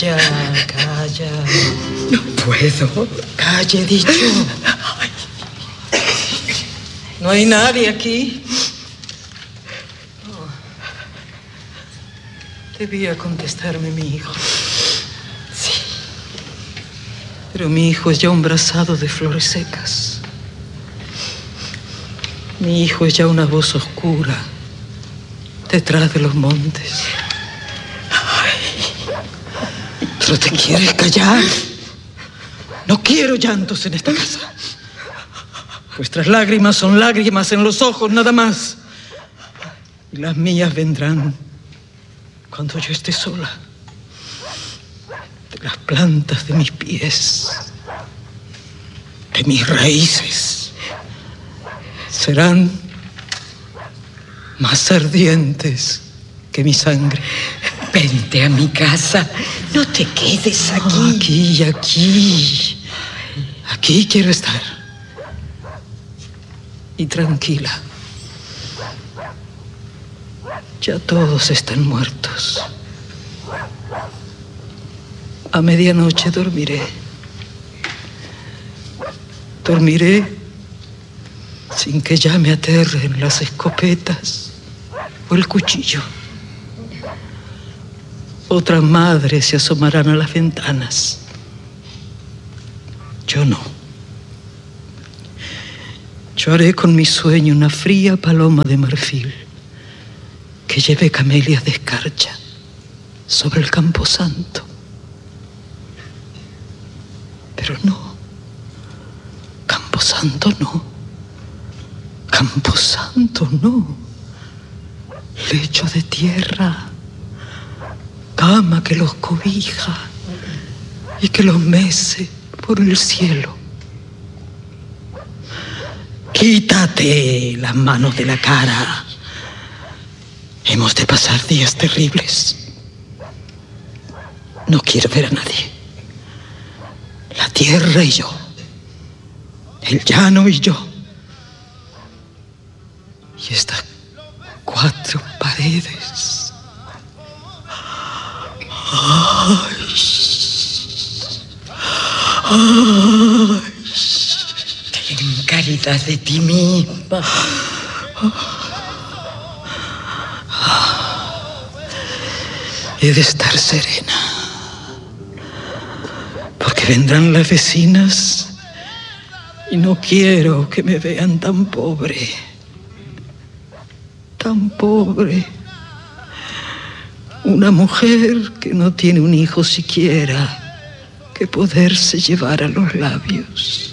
Calla, calla. No puedo. Calla, he dicho. ¿No hay nadie aquí? Debía contestarme mi hijo. Sí. Pero mi hijo es ya un brazado de flores secas. Mi hijo es ya una voz oscura detrás de los montes. ¿Pero te quieres callar? No quiero llantos en esta casa. Vuestras lágrimas son lágrimas en los ojos, nada más. Y las mías vendrán cuando yo esté sola. De las plantas de mis pies, de mis raíces, serán más ardientes que mi sangre. Vente a mi casa. No te quedes aquí. Oh, aquí. Aquí quiero estar. Y tranquila. Ya todos están muertos. A medianoche dormiré. Dormiré sin que ya me aterren las escopetas o el cuchillo. Otras madres se asomarán a las ventanas. Yo no. Yo haré con mi sueño una fría paloma de marfil que lleve camelias de escarcha sobre el camposanto. Pero no. Camposanto no. Camposanto no. Lecho de tierra. Cama que los cobija y que los mece por el cielo. Quítate las manos de la cara. Hemos de pasar días terribles. No quiero ver a nadie. La tierra y yo. El llano y yo. Y estas 4 paredes. Ay. Ay. Ten caridad de ti misma. He de estar serena, porque vendrán las vecinas y no quiero que me vean tan pobre, tan pobre. Una mujer que no tiene un hijo siquiera que poderse llevar a los labios.